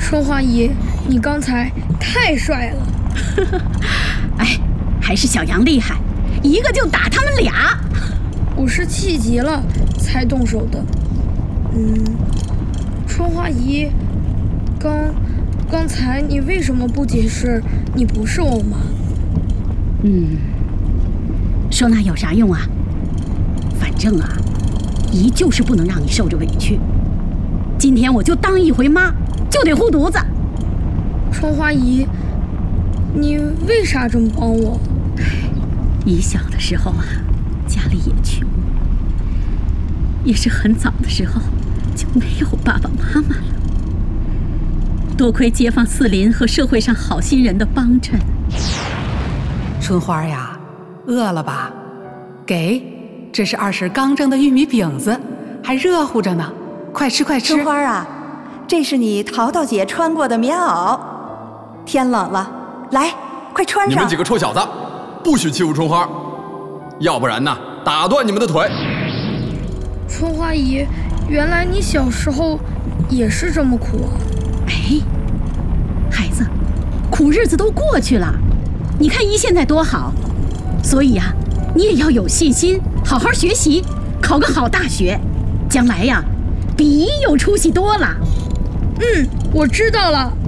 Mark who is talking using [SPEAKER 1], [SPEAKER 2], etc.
[SPEAKER 1] 春花姨，你刚才太帅了。
[SPEAKER 2] 哎，还是小杨厉害，一个就打他们俩。
[SPEAKER 1] 我是气急了才动手的。春花姨，刚才你为什么不解释你不是我妈？
[SPEAKER 2] 说那有啥用啊？反正啊，姨就是不能让你受着委屈。今天我就当一回妈，就得护犊子。
[SPEAKER 1] 春花姨，你为啥这么帮我？
[SPEAKER 2] 姨小的时候啊，家里也穷，也是很早的时候就没有爸爸妈妈了。多亏街坊四邻和社会上好心人的帮衬。
[SPEAKER 3] 春花呀，饿了吧？给，这是二婶刚蒸的玉米饼子，还热乎着呢，快吃快吃。
[SPEAKER 4] 春花啊，这是你淘淘姐穿过的棉袄，天冷了，来，快穿上。
[SPEAKER 5] 你们几个臭小子，不许欺负春花，要不然呢，打断你们的腿。
[SPEAKER 1] 春花姨，原来你小时候也是这么苦啊！
[SPEAKER 2] 哎，孩子，苦日子都过去了，你看姨现在多好，所以呀，你也要有信心，好好学习，考个好大学，将来呀，比姨有出息多了。
[SPEAKER 1] 我知道了。